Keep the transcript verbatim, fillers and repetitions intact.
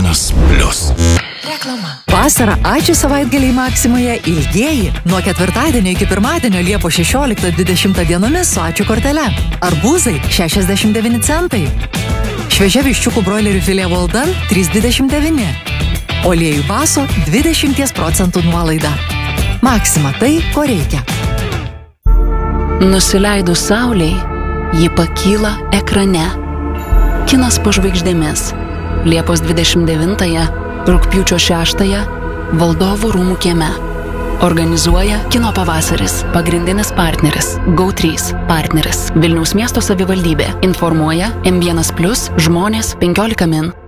vienas plius. Reklama. Vasarą ačiū savaitgaliai Maksimoje ilgieji. Nuo ketvirtadienio iki pirmadienio Liepos šešioliktą dvidešimtą dienomis su ačiū kortele. Arbūzai šešiasdešimt devyni centai. Šviežia viščiukų broilerių filė Walden trys dvidešimt devyni. Oliejų baso dvidešimt procentų nuolaida. Maksima tai, ko reikia. Nusileidus saulei, ji pakyla ekrane. Kinas po žvaigždėmis. Liepos dvidešimt devintąją, rugpjūčio šeštąją, Valdovų rūmų kieme. Organizuoja Kino pavasaris. Pagrindinis partneris Go trys. Partneris Vilniaus miesto savivaldybė. Informuoja M vienas plius žmonės penkiolika min.